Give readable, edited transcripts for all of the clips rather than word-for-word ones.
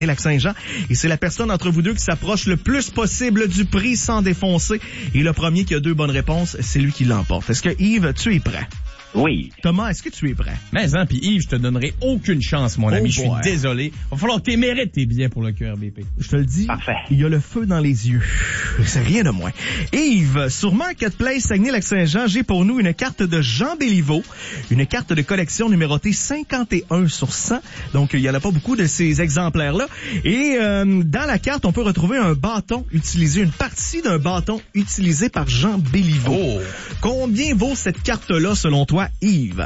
Lac-Saint-Jean. Et c'est la personne entre vous deux qui s'approche le plus possible du prix sans défoncer. Et le premier qui a 2 bonnes réponses, c'est lui qui l'emporte. Est-ce que Yves, tu es prêt? Oui. Thomas, est-ce que tu es prêt? Mais puis Yves, je te donnerai aucune chance, mon ami. Je suis désolé. Va falloir que tu mérites tes billets pour le QRBP. Je te le dis, parfait. Il y a le feu dans les yeux. C'est rien de moins. Yves, sur Marketplace Saguenay-Lac-Saint-Jean, j'ai pour nous une carte de Jean Béliveau, une carte de collection numérotée 51/100. Donc, il y en a pas beaucoup de ces exemplaires-là. Et dans la carte, on peut retrouver un bâton utilisé, une partie d'un bâton utilisé par Jean Béliveau. Oh. Combien vaut cette carte-là, selon toi, Yves?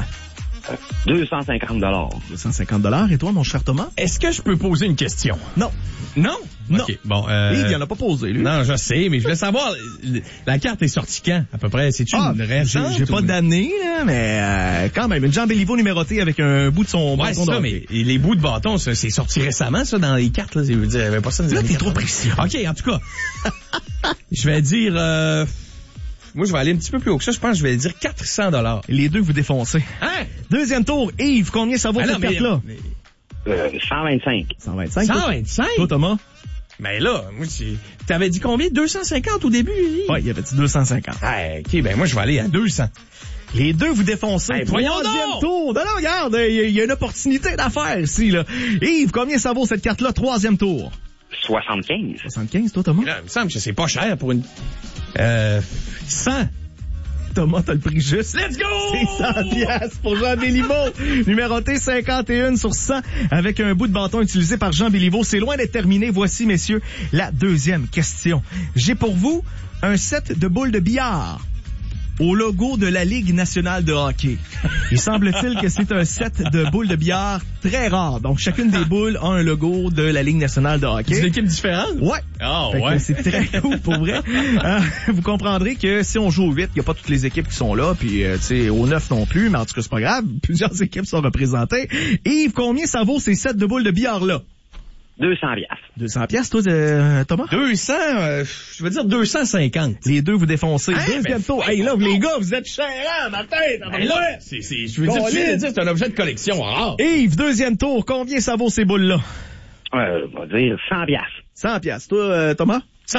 250 $. 250 $. Et toi, mon cher Thomas? Est-ce que je peux poser une question? Non. Non? Non. OK, bon, Yves, il en a pas posé, lui. Non, je sais, mais je voulais savoir, la carte est sortie quand, à peu près? C'est-tu une récente? J'ai pas d'année, là, mais quand même, une Jean Béliveau numérotée avec un bout de son ouais, bâton. C'est ça, mais les bouts de bâton, ça, c'est sorti récemment, ça, dans les cartes, là. Je veux dire, il y avait pas ça dans les Là, années t'es trop 80. précis. OK, en tout cas, je vais dire... moi, je vais aller un petit peu plus haut que ça. Je pense que je vais dire 400 $. Les deux, vous défoncez. Hein? Deuxième tour. Yves, combien ça vaut cette carte-là? 125. 125. 125? Toi, Thomas? Mais là, moi, t'avais dit combien? 250 au début? Ouais, il avait dit 250. Ah, OK, ben moi, je vais aller à 200. Les deux, vous défoncez. Hey, voyons troisième donc! tour. Non, regarde, il y a une opportunité d'affaires ici, là. Yves, combien ça vaut cette carte-là? Troisième tour. 75. 75, toi, Thomas? Là, il me semble que c'est pas cher pour une... 100. Thomas, t'as le prix juste. Let's go! C'est 100 piastres pour Jean Béliveau. Numéroté 51/100 avec un bout de bâton utilisé par Jean Béliveau. C'est loin d'être terminé. Voici, messieurs, la deuxième question. J'ai pour vous un set de boules de billard au logo de la Ligue nationale de hockey. Il semble-t-il que c'est un set de boules de billard très rare. Donc, chacune des boules a un logo de la Ligue nationale de hockey. C'est une équipe différente? Ouais. Oh, Fait que ouais. c'est très cool, pour vrai. Vous comprendrez que si on joue au 8, il n'y a pas toutes les équipes qui sont là, puis tu sais, au 9 non plus, mais en tout cas, c'est pas grave. Plusieurs équipes sont représentées. Yves, combien ça vaut ces sets de boules de billard-là? 200 $. 200 piastres, toi, Thomas? 200, je veux dire 250. Les deux, vous défoncez. Hein, Deuxième ben, tour. Hey, là, les gars, vous êtes chers, hein, ma tête! Ben là, je veux dire, c'est un objet de collection rare. Yves, deuxième tour. Combien ça vaut ces boules-là? On va dire 100 $. 100 piastres. Toi, Thomas?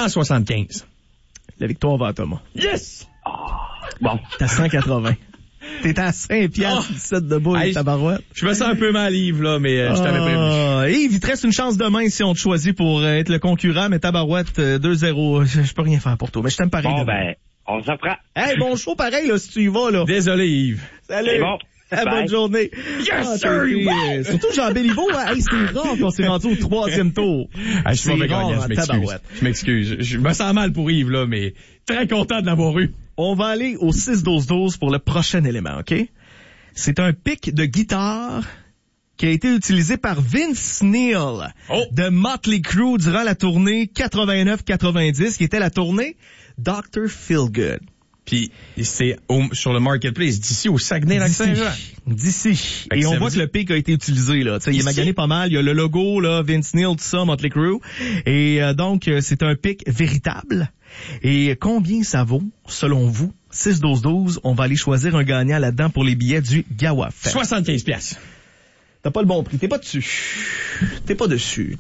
175. La victoire va à Thomas. Yes! Bon. T'es à 180. T'es à 5 piastres, du set de boules, Hey, tabarouette. Je me sens un peu mal, Yves, là, mais je t'avais prévenu. Yves, il te reste une chance demain si on te choisit pour être le concurrent, mais tabarouette, 2-0. Je peux rien faire pour toi, mais je t'aime pareil. Bon, demain. ben, on s'en prend. Hey, bon show pareil, là, si tu y vas, là. Désolé, Yves. Salut. C'est bon. Bonne Bye. journée. Yes, sir. Surtout Jean Béliveau, hein. Hey, c'est rare qu'on s'est rendu au troisième tour. Ah, je suis mauvais rare, gagnant, hein, je m'excuse. tabarouette. Je m'excuse. Je me sens mal pour Yves, là, mais très content de l'avoir eu. On va aller au 6-12-12 pour le prochain élément, OK? C'est un pic de guitare qui a été utilisé par Vince Neil de Motley Crue durant la tournée 89-90, qui était la tournée Dr. Feelgood. Puis c'est sur le Marketplace d'ici au Saguenay-Lac-Saint-Jean. D'ici. Fait que Et on ça voit veut que le pic a été utilisé, là. Tu sais, il est Ici? magané pas mal. Il y a le logo, là, Vince Neil, tout ça, Motley Crue. Et donc, c'est un pic véritable. Et combien ça vaut, selon vous? 6-12-12, on va aller choisir un gagnant là-dedans pour les billets du Gawa Fest. 75 piastres. T'as pas le bon prix. T'es pas dessus. T'es pas dessus.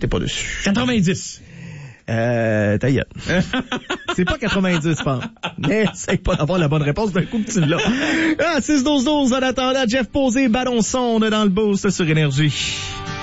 90. Ta gueule. C'est pas 90, je pense. Mais essaye pas d'avoir la bonne réponse d'un coup que tu l'as. Ah, 6-12-12, en attendant, Jeff Posé, Ballon Sonde dans le boost sur Énergie.